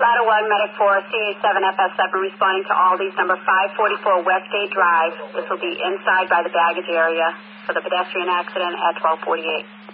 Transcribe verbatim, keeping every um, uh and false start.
Ladder one, Medic four, C A seven F S seven, responding to Aldi's number five forty-four Westgate Drive. This will be inside by the baggage area for the pedestrian accident at twelve forty-eight.